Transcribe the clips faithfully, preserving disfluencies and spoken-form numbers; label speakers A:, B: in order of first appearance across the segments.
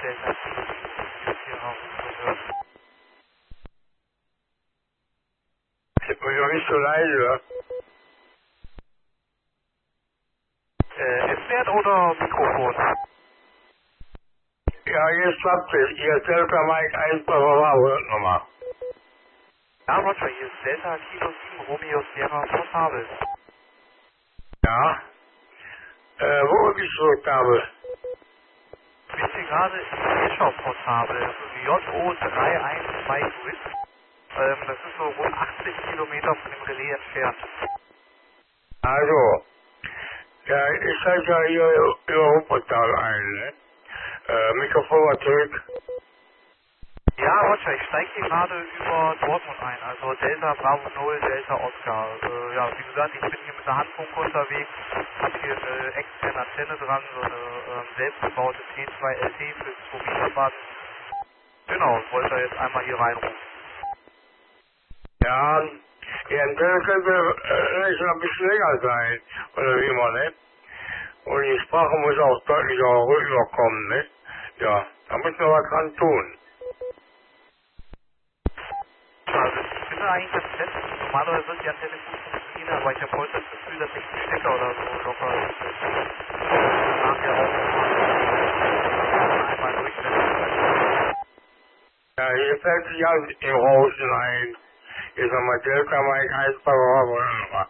A: Delta Kilo Sierra gehört.
B: Ich bin doch nicht so leise.
A: Äh, F-Wert oder Mikrofon?
B: Ja, jetzt klappt es. Ihr Delta Mike eins Bravo nochmal.
A: Ja, Roger, hier ist Delta Kilo sieben Romeo Sierra portabel.
B: Ja. Äh, wo ich gedrückt habe.
A: Ich bin hier gerade im Eschau-Portabel, also J O drei eins zwei Grid. Ähm, das ist so rund achtzig Kilometer von dem Relais entfernt.
B: Also, ja, ich schalte ja hier über Wuppertal ein, ne? Äh, Mikrofon mal zurück.
A: Ja, Roger, ich steige hier gerade über Dortmund ein, also Delta Bravo null, Delta Oscar. Äh, ja, wie gesagt, ich bin hier mit der Handfunk unterwegs, habe hier eine externe Antenne dran, so eine ähm, selbstgebaute T zwei L T für zwei Meter Band. Genau, ich wollte da jetzt einmal hier reinrufen.
B: Ja, die Antenne könnte äh, schon ein bisschen länger sein, oder wie immer, ne? Und die Sprache muss auch deutlicher rüberkommen, ne? Ja, da müssen wir was dran tun.
A: Also ich bin da eigentlich ganz fest. Normalerweise wird die Antenne gut funktionieren, aber ich habe heute das Gefühl, dass ich einen Stecker oder so locker ist. Nachher auch nochmal einmal durchsetzen.
B: Ja, hier fällt sich alles im Rosen ein. Jetzt nochmal Delta Mike eins Bravo nochmal.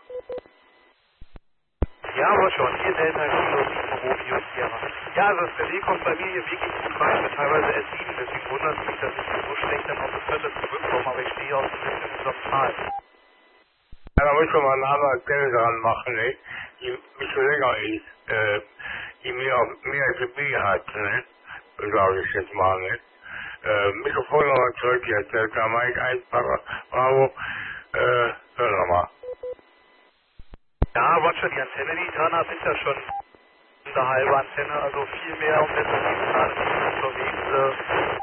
A: Ja, aber schon. Hier Delta Kilo sieben Romeo Sierra. Ja, also das Relais kommt bei mir hier wirklich gut rein, mit teilweise S sieben, deswegen wundert es mich, dass ich hier so schlecht dann auf das Viertel zurückkomme, aber ich stehe auch so ein bisschen in unserem Tal.
B: Ja, da muss man mal eine andere Antenne dran machen, ne? Die ein bisschen länger ist, äh, die mehr, mehr Gebiet hat, ne? Sag ich jetzt mal, ne? Äh, Mikrofon nochmal zurück jetzt, Delta Mike eins Bravo, äh, hör nochmal.
A: Ja, Roger, die Antenne, die ich dran habe, ist ja schon eine halbe Antenne, also viel mehr und deshalb bin ich gerade nicht unterwegs. Äh,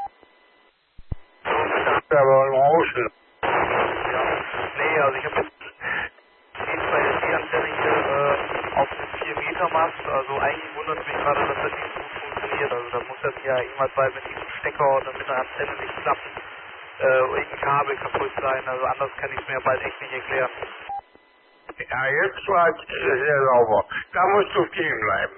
B: Ja, aber im Rosen.
A: ja. Nee, also ich habe jetzt die zwei L T-Antenne hier äh, auf dem vier Meter Mast, also eigentlich wundert es mich gerade, dass das nicht so gut funktioniert. Also da muss das ja irgendwas bei mit diesem Stecker oder mit der Antenne nicht klappen, äh, irgendein Kabel kaputt sein, also anders kann ich es mir bald echt nicht erklären.
B: Ja, jetzt war es sehr sauber. Da musst du stehen bleiben.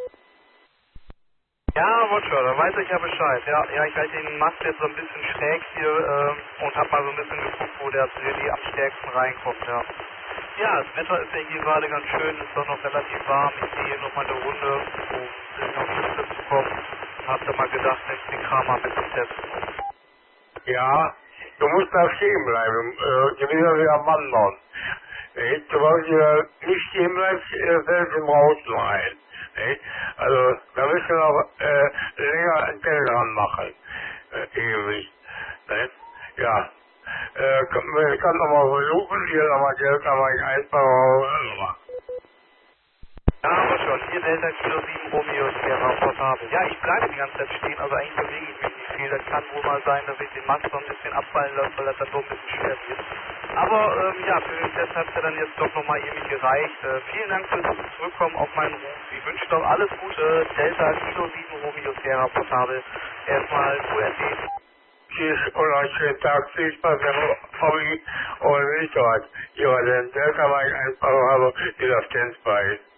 A: Ja, Roger, da weiß ich ja Bescheid. Ja, ja, ich halte den Mast jetzt so ein bisschen schräg hier äh, und habe mal so ein bisschen geguckt, wo der Relais am stärksten reinkommt, ja. Ja, das Wetter ist ja hier gerade ganz schön, ist doch noch relativ warm. Ich gehe hier nochmal eine Runde, um ein bisschen auf die Liste zu kommen. Hab da mal gedacht, nimmst den Kram mal ein bisschen testen.
B: Ja, du musst da stehen bleiben, äh, gewisse wie am Wandern. Äh, sobald du nicht stehen bleibst, äh, fällt im Rosen rein. Äh, also, da müssen wir noch äh, länger Antenne dran machen. Äh, ewig. Ne? Ja. Äh, kann, ich kann nochmal versuchen, hier nochmal Geld, aber ich einfach nochmal.
A: Ja, aber schon. Hier Delta Kilo sieben Romeo Sierra portabel. Ja, ich bleibe die ganze Zeit stehen, also eigentlich bewege ich mich nicht viel. Das kann wohl mal sein, dass ich den Mast so ein bisschen abfallen lasse, weil das dann doch ein bisschen schwer wird. Aber ähm, ja, für den Test hat es ja dann jetzt doch nochmal irgendwie gereicht. Äh, vielen Dank fürs Zurückkommen auf meinen Ruf. Ich wünsche doch alles Gute. Delta Kilo sieben Romeo Sierra portabel. Erstmal U R D.
B: Tschüss und einen schönen Tag. Viel Spaß beim Hobby und nicht dort. Ja, den Delta war ich einfach, aber die läuft ganz bei.